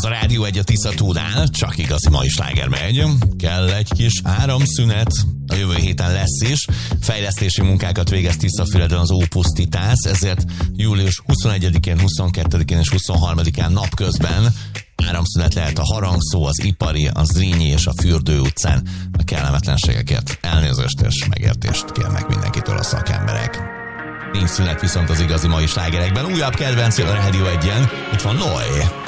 a Rádió 1 a Tisza-tónál, csak igazi mai sláger megy. Kell egy kis áramszünet, a jövő héten lesz is. Fejlesztési munkákat végez Tiszafüreden az Ópusztítás, ezért július 21-én, 22-én és 23-án napközben áramszünet lehet a Harangszó, az Ipari, a Zrínyi és a Fürdő utcán. A kellemetlenségekért elnézést és megértést kérnek mindenkitől a szakemberek. Nincs szünet viszont az igazi mai slágerekben. Újabb kedvenc a Rádió 1-en. Itt van Noé.